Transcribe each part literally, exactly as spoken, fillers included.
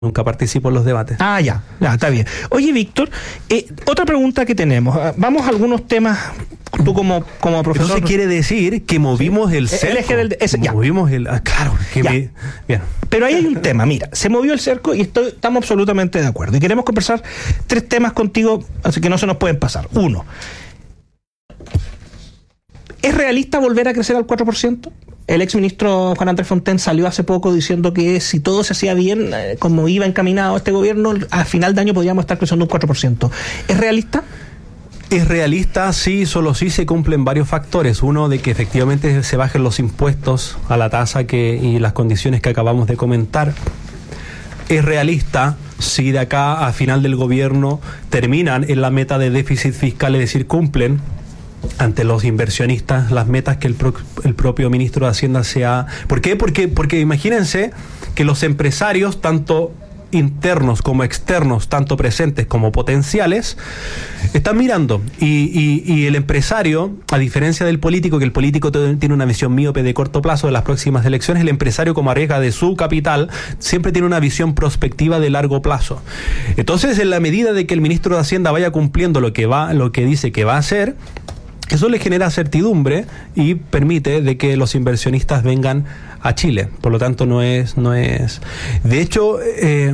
Nunca participo en los debates. Ah, ya, ya, está bien. Oye, Víctor, eh, otra pregunta que tenemos. Vamos a algunos temas, tú como, como profesor. Entonces quiere decir que movimos el cerco. El eje del, ese, ya. Movimos el... Ah, claro. Que me, bien. Pero ahí hay un tema, mira, se movió el cerco y estoy, estamos absolutamente de acuerdo. Y queremos conversar tres temas contigo, así que no se nos pueden pasar. Uno, ¿es realista volver a crecer al cuatro por ciento? El exministro Juan Andrés Fontaine salió hace poco diciendo que si todo se hacía bien, eh, como iba encaminado este gobierno, a final de año podríamos estar creciendo un cuatro por ciento. ¿Es realista? Es realista, sí, solo sí se cumplen varios factores. Uno, de que efectivamente se bajen los impuestos a la tasa que, y las condiciones que acabamos de comentar. Es realista si de acá a final del gobierno terminan en la meta de déficit fiscal, es decir, cumplen ante los inversionistas las metas que el, pro, el propio ministro de Hacienda se ha... ¿Por qué? Porque, porque imagínense que los empresarios, tanto internos como externos, tanto presentes como potenciales, están mirando y, y, y el empresario, a diferencia del político, que el político tiene una visión míope de corto plazo de las próximas elecciones, el empresario, como arriesga de su capital, siempre tiene una visión prospectiva de largo plazo. Entonces, en la medida de que el ministro de Hacienda vaya cumpliendo lo que va, lo que dice que va a hacer, eso le genera certidumbre y permite de que los inversionistas vengan a Chile. Por lo tanto, no es... no es. De hecho, eh,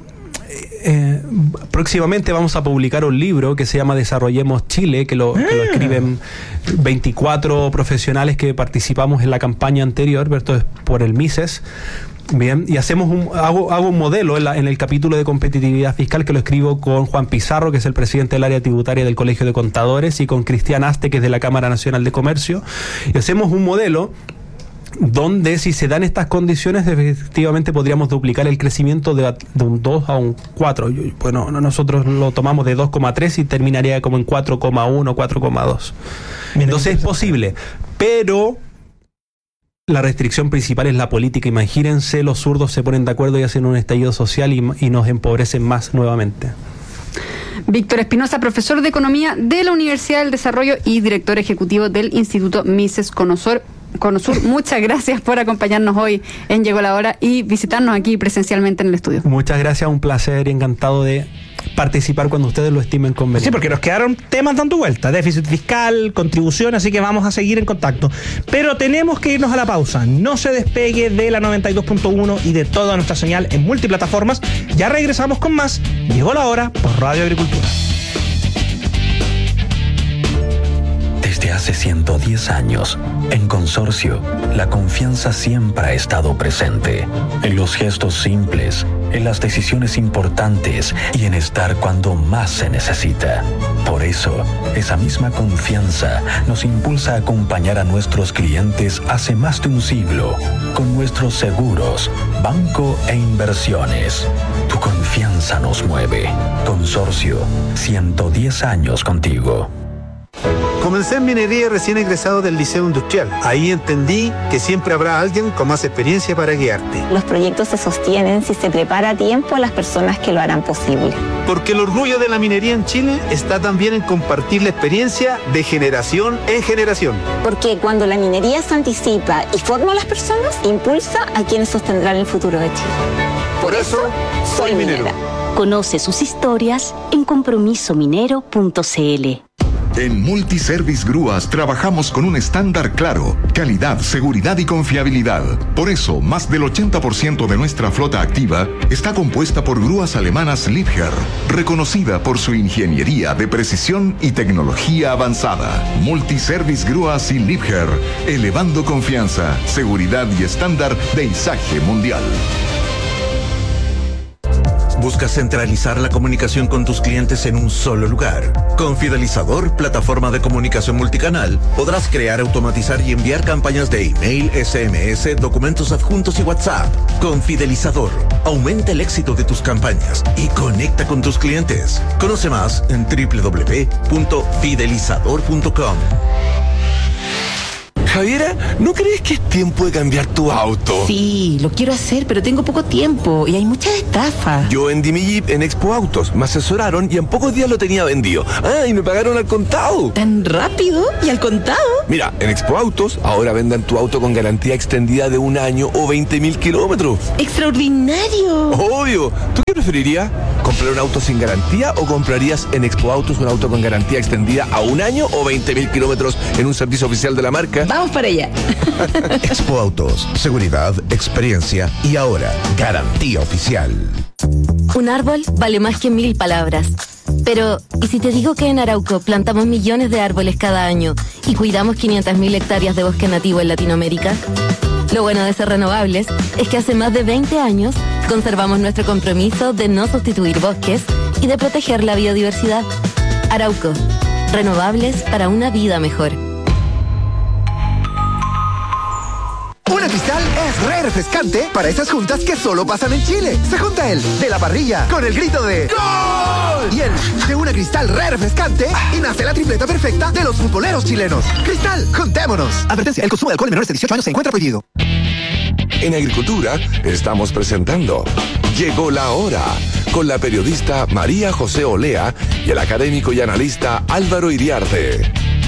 eh, próximamente vamos a publicar un libro que se llama Desarrollemos Chile, que lo, que lo escriben veinticuatro profesionales que participamos en la campaña anterior, esto es por el Mises. Bien, y hacemos un, hago, hago un modelo en, la, en el capítulo de competitividad fiscal que lo escribo con Juan Pizarro, que es el presidente del área tributaria del Colegio de Contadores, y con Cristian Aste, que es de la Cámara Nacional de Comercio, y hacemos un modelo donde, si se dan estas condiciones, efectivamente podríamos duplicar el crecimiento de, de un dos a un cuatro. Bueno, nosotros lo tomamos de dos coma tres y terminaría como en cuatro coma uno, cuatro coma dos. Entonces es posible, pero la restricción principal es la política. Imagínense, los zurdos se ponen de acuerdo y hacen un estallido social y, y nos empobrecen más nuevamente. Víctor Espinosa, profesor de Economía de la Universidad del Desarrollo y director ejecutivo del Instituto Mises Conosur. Conosur, muchas gracias por acompañarnos hoy en Llegó la Hora y visitarnos aquí presencialmente en el estudio. Muchas gracias, un placer y encantado de participar cuando ustedes lo estimen conveniente. Sí, porque nos quedaron temas dando vuelta, déficit fiscal, contribución, así que vamos a seguir en contacto. Pero tenemos que irnos a la pausa. No se despegue de la noventa y dos punto uno y de toda nuestra señal en multiplataformas. Ya regresamos con más. Llegó la Hora por Radio Agricultura. Desde hace ciento diez años, en Consorcio, la confianza siempre ha estado presente. En los gestos simples, en las decisiones importantes y en estar cuando más se necesita. Por eso, esa misma confianza nos impulsa a acompañar a nuestros clientes hace más de un siglo, con nuestros seguros, banco e inversiones. Tu confianza nos mueve. Consorcio, ciento diez años contigo. Comencé en minería recién egresado del Liceo Industrial. Ahí entendí que siempre habrá alguien con más experiencia para guiarte. Los proyectos se sostienen si se prepara a tiempo a las personas que lo harán posible. Porque el orgullo de la minería en Chile está también en compartir la experiencia de generación en generación. Porque cuando la minería se anticipa y forma a las personas, impulsa a quienes sostendrán el futuro de Chile. Por eso, soy minero. Conoce sus historias en compromiso minero punto c l. En Multiservice Grúas trabajamos con un estándar claro, calidad, seguridad y confiabilidad. Por eso, más del ochenta por ciento de nuestra flota activa está compuesta por grúas alemanas Liebherr, reconocida por su ingeniería de precisión y tecnología avanzada. Multiservice Grúas y Liebherr, elevando confianza, seguridad y estándar de izaje mundial. ¿Buscas centralizar la comunicación con tus clientes en un solo lugar? Con Fidelizador, plataforma de comunicación multicanal, podrás crear, automatizar y enviar campañas de email, S M S, documentos adjuntos y WhatsApp. Con Fidelizador, aumenta el éxito de tus campañas y conecta con tus clientes. Conoce más en doble u doble u doble u punto fidelizador punto com. Javiera, ¿no crees que es tiempo de cambiar tu auto? Sí, lo quiero hacer, pero tengo poco tiempo y hay muchas estafas. Yo vendí mi Jeep en Expo Autos, me asesoraron y en pocos días lo tenía vendido. Ah, y me pagaron al contado. ¿Tan rápido? ¿Y al contado? Mira, en Expo Autos ahora vendan tu auto con garantía extendida de un año o veinte mil kilómetros. ¡Extraordinario! Obvio. ¿Tú qué preferirías? ¿Comprar un auto sin garantía o comprarías en Expo Autos un auto con garantía extendida a un año o veinte mil kilómetros en un servicio oficial de la marca? Vamos para allá. Expo Autos, seguridad, experiencia y ahora garantía oficial. Un árbol vale más que mil palabras. Pero, ¿y si te digo que en Arauco plantamos millones de árboles cada año y cuidamos quinientas mil hectáreas de bosque nativo en Latinoamérica? Lo bueno de ser renovables es que hace más de veinte años conservamos nuestro compromiso de no sustituir bosques y de proteger la biodiversidad. Arauco, renovables para una vida mejor. Una Cristal es re refrescante para esas juntas que solo pasan en Chile. Se junta el de la parrilla con el grito de ¡Gol! Y el de una Cristal re refrescante y nace la tripleta perfecta de los futboleros chilenos. Cristal, juntémonos. Advertencia, el consumo de alcohol en menores de dieciocho años se encuentra prohibido. En Agricultura estamos presentando Llegó la Hora con la periodista María José Olea y el académico y analista Álvaro Iriarte.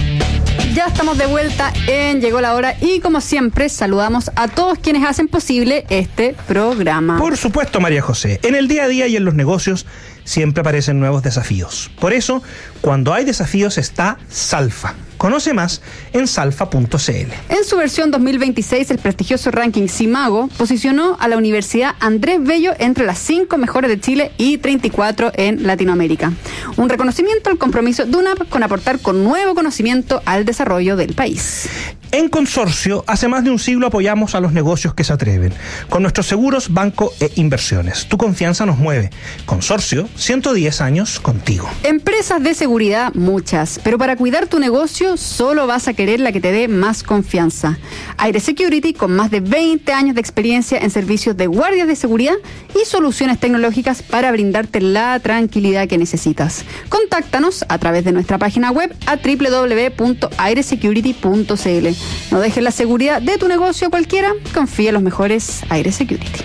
Ya estamos de vuelta en Llegó la Hora y como siempre saludamos a todos quienes hacen posible este programa. Por supuesto, María José. En el día a día y en los negocios siempre aparecen nuevos desafíos. Por eso, cuando hay desafíos está Salfa. Conoce más en salfa punto c l. En su versión dos mil veintiséis, el prestigioso ranking Simago posicionó a la Universidad Andrés Bello entre las cinco mejores de Chile y treinta y cuatro en Latinoamérica. Un reconocimiento al compromiso de U N A P con aportar con nuevo conocimiento al desarrollo del país. En Consorcio, hace más de un siglo apoyamos a los negocios que se atreven. Con nuestros seguros, banco e inversiones. Tu confianza nos mueve. Consorcio, ciento diez años contigo. Empresas de seguridad, muchas. Pero para cuidar tu negocio, solo vas a querer la que te dé más confianza. Aire Security, con más de veinte años de experiencia en servicios de guardias de seguridad y soluciones tecnológicas para brindarte la tranquilidad que necesitas. Contáctanos a través de nuestra página web a doble u doble u doble u punto aire security punto c l. No dejes la seguridad de tu negocio a cualquiera, confía en los mejores Aire Security.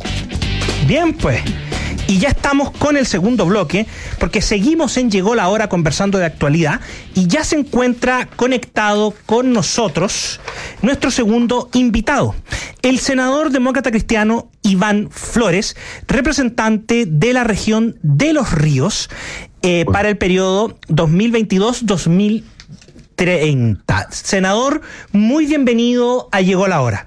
Bien, pues. Y ya estamos con el segundo bloque, porque seguimos en Llegó la Hora conversando de actualidad y ya se encuentra conectado con nosotros nuestro segundo invitado, el senador demócrata cristiano Iván Flores, representante de la región de Los Ríos eh, para el periodo dos mil veintidós dos mil treinta. Senador, muy bienvenido a Llegó la Hora.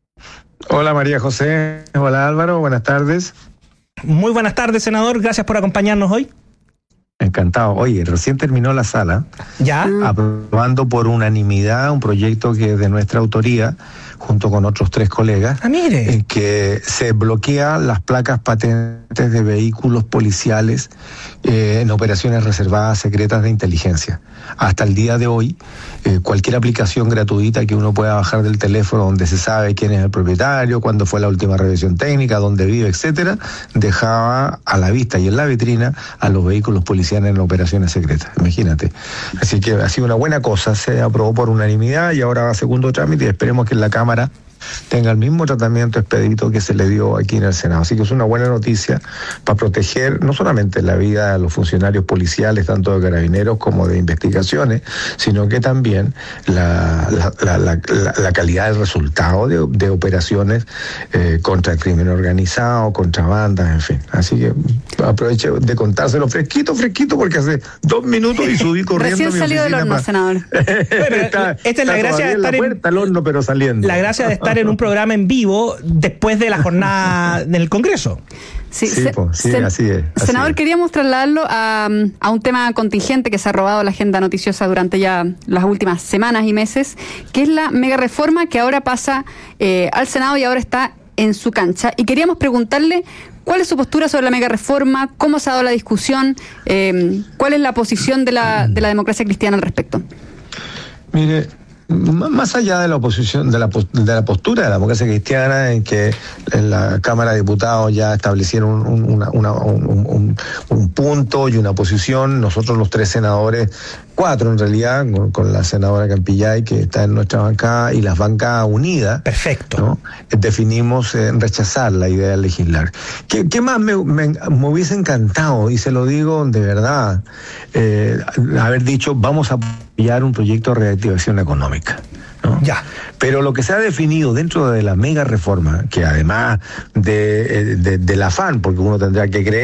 Hola María José, hola Álvaro, buenas tardes. Muy buenas tardes, senador. Gracias por acompañarnos hoy. Encantado. Oye, recién terminó la sala. Ya. Aprobando por unanimidad un proyecto que es de nuestra autoría, junto con otros tres colegas. Ah, mire. En que se bloquean las placas patentes de vehículos policiales eh, en operaciones reservadas secretas de inteligencia. Hasta el día de hoy, eh, cualquier aplicación gratuita que uno pueda bajar del teléfono donde se sabe quién es el propietario, cuándo fue la última revisión técnica, dónde vive, etcétera, dejaba a la vista y en la vitrina a los vehículos policiales en operaciones secretas. Imagínate. Así que ha sido una buena cosa, se aprobó por unanimidad y ahora va a segundo trámite y esperemos que en la Cámara tenga el mismo tratamiento expedito que se le dio aquí en el Senado. Así que es una buena noticia para proteger no solamente la vida de los funcionarios policiales, tanto de carabineros como de investigaciones, sino que también la, la, la, la, la, la calidad del resultado de, de operaciones eh, contra el crimen organizado, contra bandas, en fin. Así que aproveche de contárselo fresquito, fresquito, porque hace dos minutos y subí corriendo. Recién salió del horno, para... senador. está, Esta es la gracia de estar la puerta, en... el horno, pero saliendo. La gracia de estar en un programa en vivo después de la jornada del Congreso. Sí, sí, se, pues, sí sen, así es. Así senador, es. queríamos trasladarlo a, a un tema contingente que se ha robado la agenda noticiosa durante ya las últimas semanas y meses, que es la mega reforma que ahora pasa eh, al Senado y ahora está en su cancha. Y queríamos preguntarle cuál es su postura sobre la mega reforma, cómo se ha dado la discusión, eh, cuál es la posición de la, de la democracia cristiana al respecto. Mire, más allá de la oposición, de la, de la postura de la democracia cristiana, en que en la Cámara de Diputados ya establecieron un, una, una, un, un, un punto y una posición, nosotros los tres senadores cuatro en realidad, con, con la senadora Campillay, que está en nuestra bancada, y las bancadas unidas. Perfecto. ¿no? Definimos eh, rechazar la idea de legislar. ¿Qué, qué más me, me, me hubiese encantado, y se lo digo de verdad, eh, haber dicho, vamos a apoyar un proyecto de reactivación económica? ¿no? Ya. Pero lo que se ha definido dentro de la mega reforma, que además de, de, del afán, porque uno tendrá que creer